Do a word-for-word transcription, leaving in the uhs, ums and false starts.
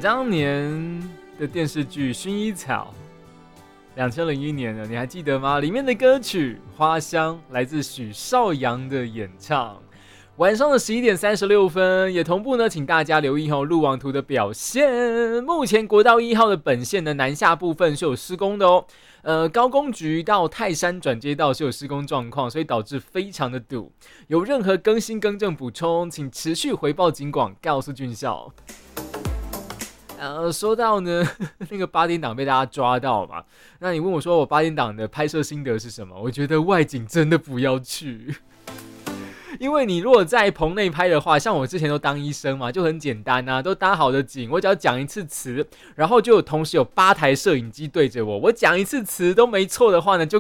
当年的电视剧《薰衣草》，二零零一年的，你还记得吗？里面的歌曲《花香》来自许绍洋的演唱。晚上的十一点三十六分，也同步呢，请大家留意哦，路网图的表现。目前国道一号的本线的南下部分是有施工的哦，呃，高工局到泰山转接道是有施工状况，所以导致非常的堵。有任何更新更正补充，请持续回报警广，告诉军校。呃，说到呢，那个八点档被大家抓到嘛，那你问我说我八点档的拍摄心得是什么？我觉得外景真的不要去。因为你如果在棚内拍的话，像我之前都当医生嘛，就很简单啊，都搭好的景，我只要讲一次词，然后就有同时有八台摄影机对着我，我讲一次词都没错的话呢，就